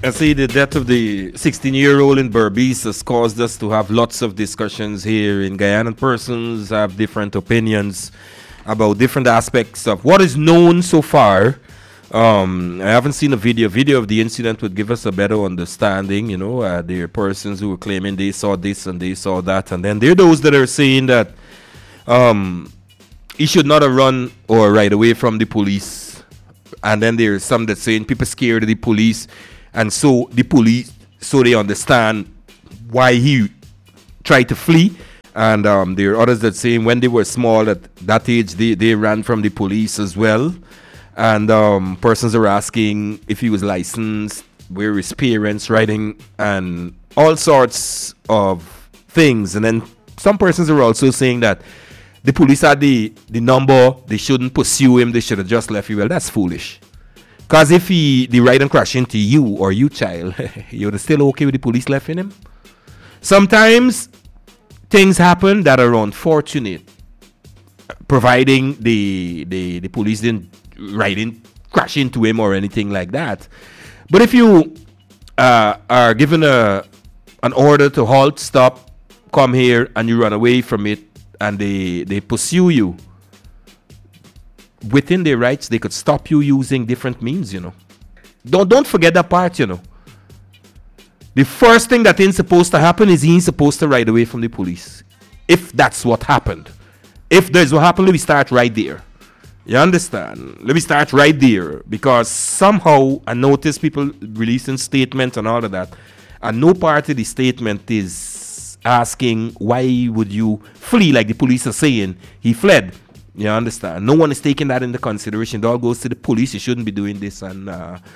I see the death of the 16-year-old in Berbice has caused us to have lots of discussions here in Guyana. Persons have different opinions about different aspects of what is known so far. I haven't seen a video. Video of the incident would give us a better understanding. There are persons who are claiming they saw this and they saw that. And then there are those that are saying that he should not have run or ride away from the police. And then there's some that saying people scared of the police. And so the police, so they understand why he tried to flee. And there are others that saying when they were small at that age, they ran from the police as well. And persons are asking if he was licensed, where his parents riding, and all sorts of things. And then some persons are also saying that the police had the number, they shouldn't pursue him, they should have just left you. Well, that's foolish. Because if the ride and crash into you or you child, you're still okay with the police left in him? Sometimes things happen that are unfortunate, providing the police didn't crash into him or anything like that. But if you are given an order to halt, stop, come here, and you run away from it, and they pursue you, within their rights, they could stop you using different means, Don't forget that part, The first thing that ain't supposed to happen is he ain't supposed to ride away from the police. If that's what happened. If there's what happened, let me start right there. You understand? Let me start right there. Because somehow, I notice people releasing statements and all of that, and no part of the statement is asking why would you flee, like the police are saying. He fled. You understand? No one is taking that into consideration. It all goes to the police. You shouldn't be doing this. And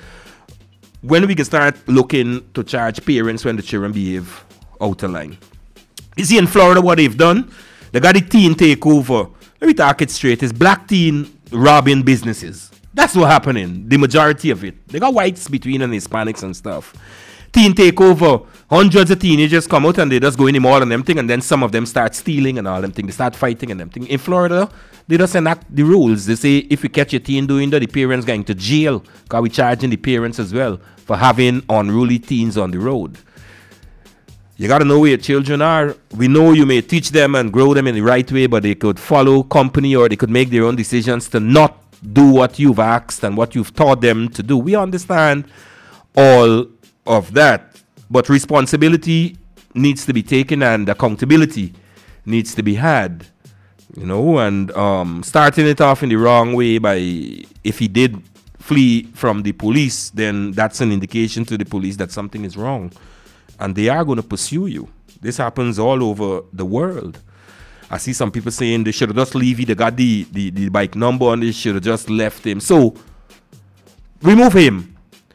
when we can start looking to charge parents when the children behave out of line. You see in Florida what they've done? They got the teen takeover. Let me talk it straight. It's black teen robbing businesses. That's what's happening. The majority of it. They got whites between and Hispanics and stuff. Teen takeover. Hundreds of teenagers come out and they just go in the mall and them thing, and then some of them start stealing and all them thing. They start fighting and them thing. In Florida, they just enact the rules. They say if you catch a teen doing that, the parents going to jail, because we're charging the parents as well for having unruly teens on the road. You got to know where your children are. We know you may teach them and grow them in the right way, but they could follow company or they could make their own decisions to not do what you've asked and what you've taught them to do. We understand all of that. But responsibility needs to be taken and accountability needs to be had, and starting it off in the wrong way by, if he did flee from the police, then that's an indication to the police that something is wrong. And they are going to pursue you. This happens all over the world. I see some people saying they should have just leave it. They got the bike number and they should have just left him. So, remove him.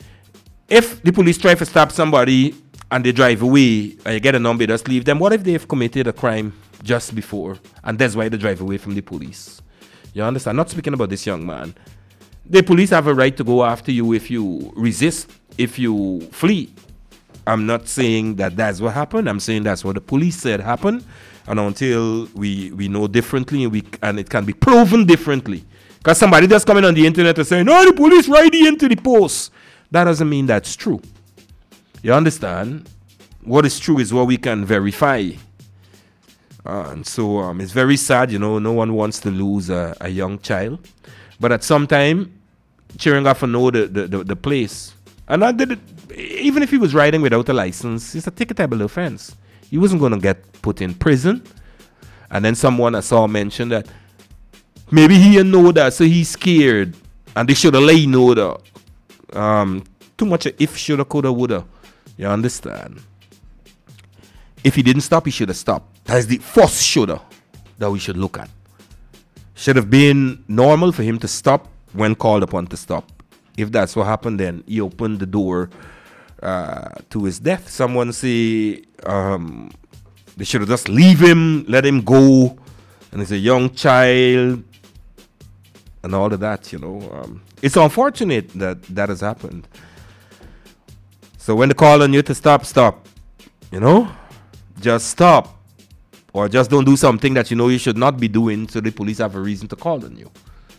If the police try to stop somebody and they drive away and you get a number, just leave them. What if they've committed a crime just before and that's why they drive away from the police? You understand? Not speaking about this young man. The police have a right to go after you if you resist, if you flee. I'm not saying that that's what happened. I'm saying that's what the police said happened. And until we know differently and it can be proven differently. Because somebody just coming on the internet and saying, the police ride you into the post. That doesn't mean that's true. You understand? What is true is what we can verify. And so it's very sad, no one wants to lose a young child. But at some time, children have to know the place. And even if he was riding without a license, it's a ticketable offense. He wasn't going to get put in prison. And then someone I saw mention that maybe he didn't know that, so he's scared. And they should have let you know that. Too much of if, shoulda, coulda, woulda. You understand? If he didn't stop, he should have stopped. That's the first shoulda that we should look at. Should have been normal for him to stop when called upon to stop. If that's what happened, then he opened the door to his death. Someone say they should have just leave him, let him go, and he's a young child, and all of that. It's unfortunate that has happened. So when they call on you to stop, just stop, or just don't do something that you should not be doing, so the police have a reason to call on you.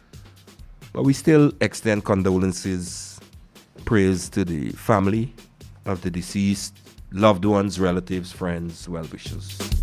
But we still extend condolences, prayers to the family, of the deceased, loved ones, relatives, friends, well wishers.